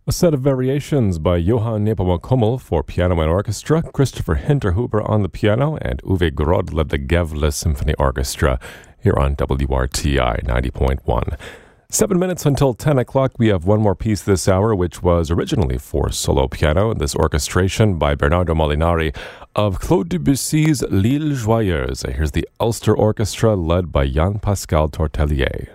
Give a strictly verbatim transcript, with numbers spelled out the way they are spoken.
A set of variations by Johann Nepomuk Hummel for piano and orchestra, Christopher Hinterhuber on the piano, and Uwe Grod led the Gävle Symphony Orchestra here on W R T I ninety point one. Seven minutes until ten o'clock. We have one more piece this hour, which was originally for solo piano, this orchestration by Bernardo Molinari of Claude Debussy's L'Île Joyeuse. Here's the Ulster Orchestra led by Jean-Pascal Tortelier.